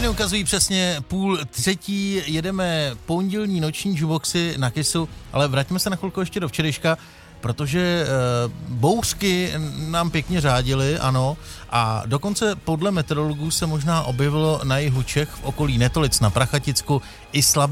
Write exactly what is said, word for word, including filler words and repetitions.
Hodiny ukazují přesně půl třetí, jedeme pondělní noční jukeboxy na Kissu, ale vraťme se na chvilku ještě do včerejška, protože e, bouřky nám pěkně řádily, ano, a dokonce podle meteorologů se možná objevilo na jihu Čech v okolí Netolic na Prachaticku i slabé